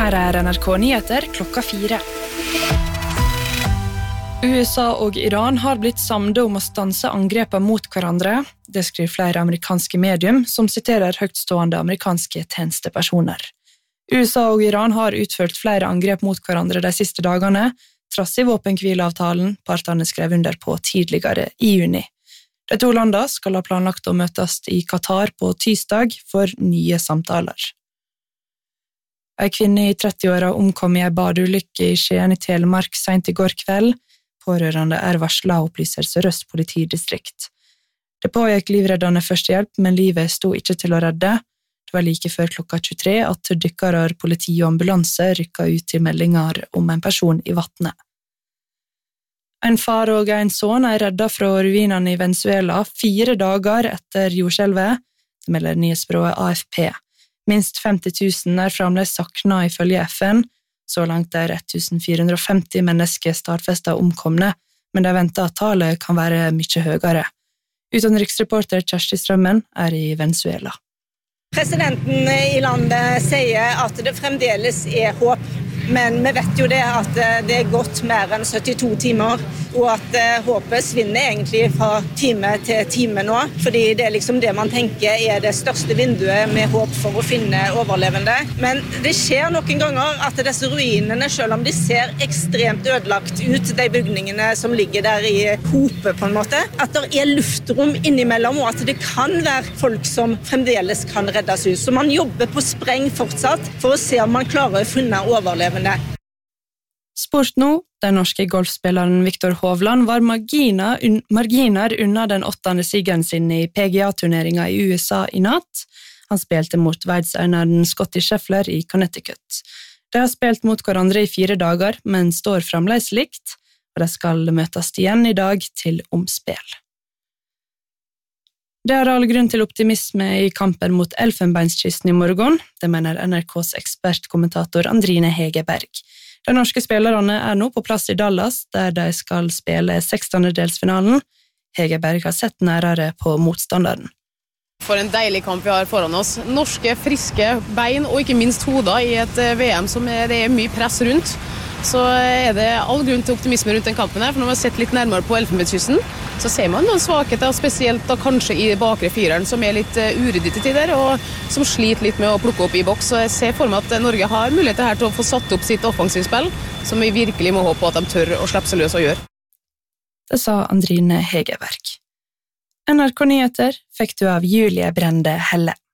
Her NRK Nyheter klokka 4. USA og Iran har blitt samde om å stanse angrepa mot hverandre. Det skriver flere amerikanske medium, som siterer høytstående amerikanske tjenestepersoner. USA og Iran har utført flere angrep mot hverandre de siste dagene, trass i våpenhvileavtalen partene skrev under på tidligere i juni. De to landene skal ha planlagt å møtes i Qatar på tirsdag for nye samtaler. En kvinne i 30-åra omkom i en badeulykke i Skien i Telemark sent i går kveld. Pårørende varslet, opplyser Sør-Øst politidistrikt. Det pågikk livreddende førstehjelp, men livet sto ikke til å redde. Det var like før klokka 23 at dykkere, politi og ambulanse rykket ut til meldinger om en person i vattnet. En far og en sønn reddet fra ruinene i Venezuela 4 dager etter jordskjelvet, det melder nyhetsbyrået AFP. Minst 50 000 fremdeles savnet ifølge FN. Så langt 1450 mennesker stadfestet omkomne, men de venter at tallet kan være mye høyere. Utenriksreporter Kjersti Strømmen i Venezuela. Presidenten i landet sier at det fremdeles håp, men vi vet jo det at det gått mer enn 72 timer, og at håpet svinner egentlig fra time til time nå, fordi det liksom det man tenker det største vinduet med håp for å finne overlevende. Men det skjer noen ganger at disse ruinene, selv om de ser ekstremt ødelagt ut, de bygningene som ligger der i hope på en måte, at det luftrom innimellom, og at det kan være folk som fremdeles kan reddes ut. Så man jobber på spreng fortsatt for å se om man klarer å finne overlevende. Sport nå, den norske golfspilleren Viktor Hovland var marginer unna den 8. sigeren sin i PGA-turneringen i USA i natt. Han spilte mot verdenseieren Scottie Scheffler i Connecticut. De har spilt mot hverandre i 4 dager, men står fremdeles likt, og de skal møtes igjen i dag til omspill. Det all grunn til optimisme i kampen mot Elfenbenskysten i morgen, det mener NRKs ekspertkommentator Andrine Hegerberg. De norske spillerne nå på plass i Dallas, der de skal spille 16-delsfinalen. Hegerberg har sett nærere på motstanderen. For en deilig kamp vi har foran oss. Norske, friske bein og ikke minst hoder i et VM som det mye press rundt. Så det all grunn til optimisme rundt den kampen her, for når man har sett litt nærmere på Elfenbenskysten, så ser man noen svakheter, spesielt da kanskje i bakre fireren, som litt uryddig til tider, og som sliter litt med å plukke opp i boks. Så jeg ser for meg at Norge har muligheter her til å få satt opp sitt offensivspill, som vi virkelig må håpe på at de tør å slippe seg løs og gjøre. Det sa Andrine Hegerberg. NRK Nyheter fikk du av Julie Brende Helle.